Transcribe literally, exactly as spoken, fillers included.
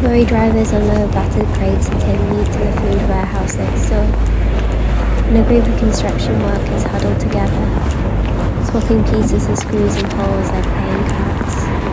Lorry drivers unload battered crates and take meat to the food warehouse next door, and a group of construction workers huddle together, swapping pieces of screws and holes like playing cards.